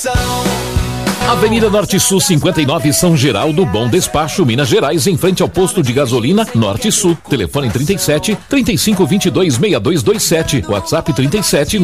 comparação. Avenida Norte Sul 59, São Geraldo, Bom Despacho, Minas Gerais, em frente ao posto de gasolina Norte Sul. Telefone 37 35 22 6227. WhatsApp 37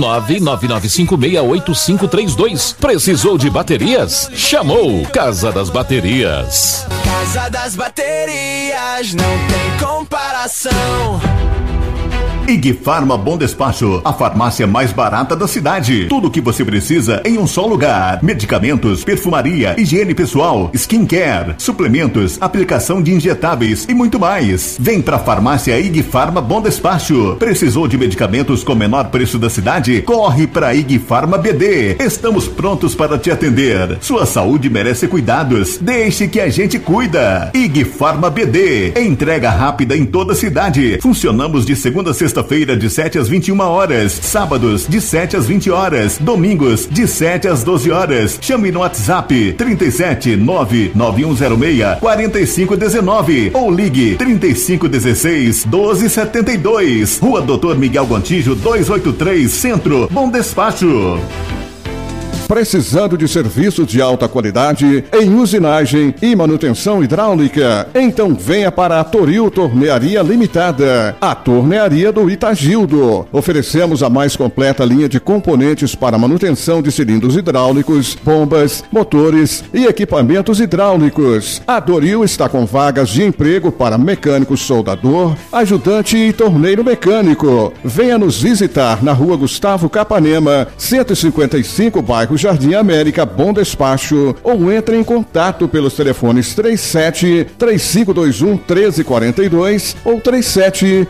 999568532. Precisou de baterias? Chamou Casa das Baterias. Casa das Baterias, não tem comparação. IG Farma Bom Despacho, a farmácia mais barata da cidade. Tudo o que você precisa em um só lugar. Medicamentos, perfumaria, higiene pessoal, skincare, suplementos, aplicação de injetáveis e muito mais. Vem pra farmácia IG Farma Bom Despacho. Precisou de medicamentos com menor preço da cidade? Corre pra IG Farma BD. Estamos prontos para te atender. Sua saúde merece cuidados. Deixe que a gente cuida. IG Farma BD. Entrega rápida em toda a cidade. Funcionamos de segunda a sexta-feira de 7 às 21 horas, sábados de 7 às 20 horas, domingos de 7 às 12 horas. Chame no WhatsApp 37 99106 4519 ou ligue 3516 1272. Rua Doutor Miguel Gontijo 283, Centro, Bom Despacho. Precisando de serviços de alta qualidade em usinagem e manutenção hidráulica? Então venha para a Toril Tornearia Limitada, a tornearia do Itagildo. Oferecemos a mais completa linha de componentes para manutenção de cilindros hidráulicos, bombas, motores e equipamentos hidráulicos. A Toril está com vagas de emprego para mecânico soldador, ajudante e torneiro mecânico. Venha nos visitar na Rua Gustavo Capanema, 155, bairro Jardim América, Bom Despacho, ou entre em contato pelos telefones 37 3521 1342 ou 37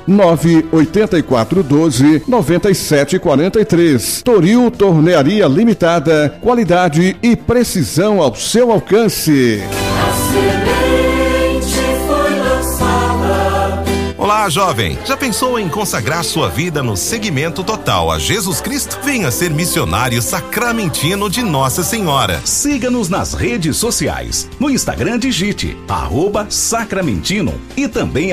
98412 9743. Toril Tornearia Limitada, qualidade e precisão ao seu alcance. Olá, jovem! Já pensou em consagrar sua vida no seguimento total a Jesus Cristo? Venha ser missionário sacramentino de Nossa Senhora. Siga-nos nas redes sociais. No Instagram digite @sacramentino e também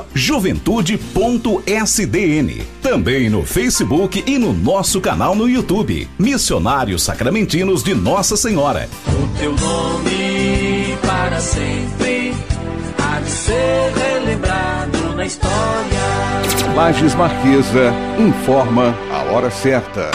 @juventude.sdn. Também no Facebook e no nosso canal no YouTube. Missionários Sacramentinos de Nossa Senhora. O teu nome para sempre há de ser relembrado na história. Lages Marquesa informa a hora certa.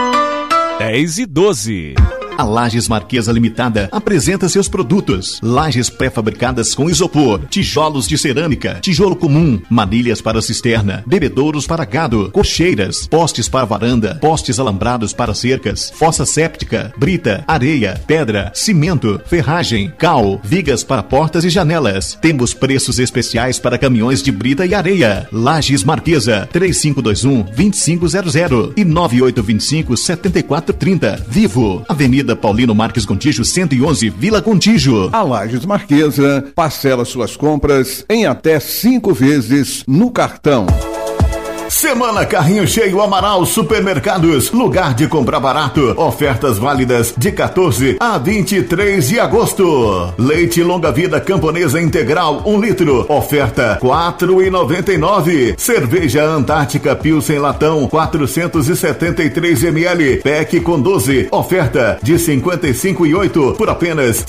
10:12. A Lages Marquesa Limitada apresenta seus produtos: lajes pré-fabricadas com isopor, tijolos de cerâmica, tijolo comum, manilhas para cisterna, bebedouros para gado, cocheiras, postes para varanda, postes alambrados para cercas, fossa séptica, brita, areia, pedra, cimento, ferragem, cal, vigas para portas e janelas. Temos preços especiais para caminhões de brita e areia. Lages Marquesa, 3521-2500 e 9825-7430. Vivo, Avenida Paulino Marques Gontijo 111, Vila Gontijo. A Lages Marquesa parcela suas compras em até 5 vezes no cartão. Semana Carrinho Cheio Amaral Supermercados, lugar de comprar barato. Ofertas válidas de 14 a 23 de agosto. Leite longa vida camponesa integral 1 litro, oferta R$4,99. Cerveja Antártica Pilsen latão 473 ml, pack com 12, oferta de R$55,08 por apenas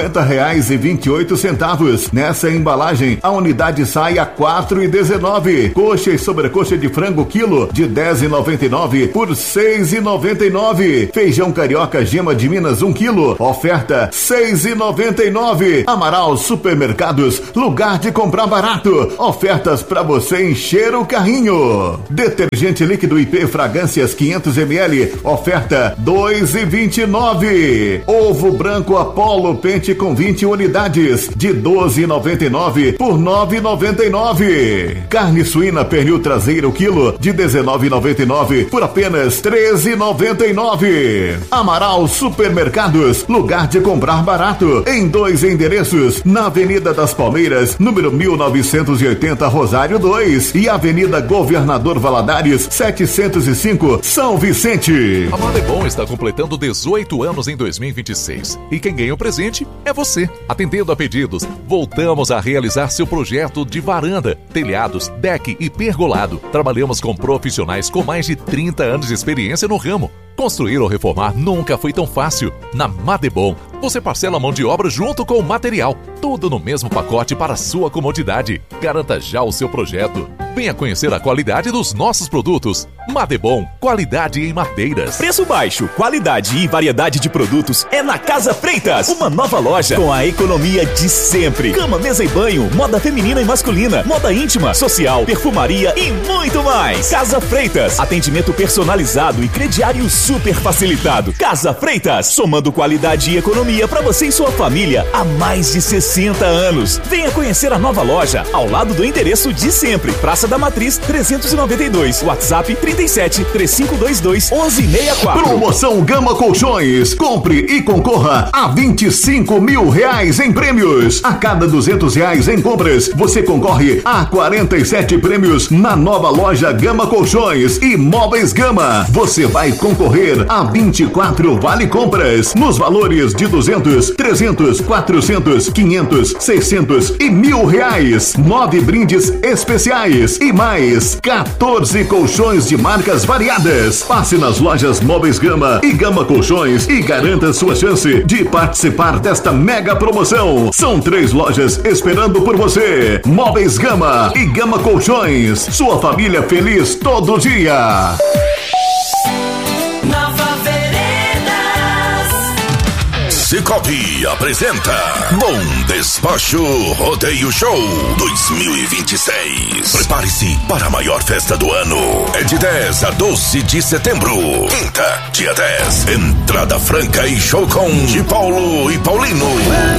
R$50,28. Nessa embalagem a unidade sai a R$4,19. Coxa e sobrecoxa de frango quilo de R$10,99 por R$6,99. Feijão carioca gema de Minas 1 quilo, oferta R$6,99. Amaral Supermercados, lugar de comprar barato. Ofertas para você encher o carrinho. Detergente líquido IP Fragrâncias 500 ml, oferta R$2,29. Ovo branco Apollo Pente com 20 unidades de R$12,99 por R$9,99. Carne suína pernil traseiro quilo de R$19,99 por apenas R$13,99. Amaral Supermercados, lugar de comprar barato, em 2 endereços, na Avenida das Palmeiras, número 1980, Rosário 2, e Avenida Governador Valadares 705, São Vicente. A Malebon está completando 18 anos em 2026 e quem ganha o presente é você. Atendendo a pedidos, voltamos a realizar seu projeto de varanda, telhados, deck e pergolado. Trabalhamos com profissionais com mais de 30 anos de experiência no ramo. Construir ou reformar nunca foi tão fácil. Na Madebom, você parcela a mão de obra junto com o material. Tudo no mesmo pacote para sua comodidade. Garanta já o seu projeto. Venha conhecer a qualidade dos nossos produtos. Madebom, qualidade em madeiras. Preço baixo, qualidade e variedade de produtos é na Casa Freitas. Uma nova loja com a economia de sempre. Cama, mesa e banho, moda feminina e masculina, moda íntima, social, perfumaria e muito mais. Casa Freitas, atendimento personalizado e crediário super facilitado. Casa Freitas, somando qualidade e economia para você e sua família há mais de 60 anos. Venha conhecer a nova loja ao lado do endereço de sempre. Praça da Matriz 392, WhatsApp 37 3522 1164. Promoção Gama Colchões. Compre e concorra a R$25 mil em prêmios. A cada R$200 em compras, você concorre a 47 prêmios na nova loja Gama Colchões e Móveis Gama. Você vai concorrer a 24 vale compras nos valores de 200, 300, 400, 500, 600 e R$1.000. 9 brindes especiais e mais 14 colchões de marcas variadas. Passe nas lojas Móveis Gama e Gama Colchões e garanta sua chance de participar desta mega promoção. São 3 lojas esperando por você. Móveis Gama e Gama Colchões. Sua família feliz todo dia. Nova Veredas. Cicobi apresenta Bom Despacho Rodeio Show 2026. Prepare-se para a maior festa do ano. É de 10 a 12 de setembro. Quinta, dia 10. Entrada franca e show com de Paulo e Paulino.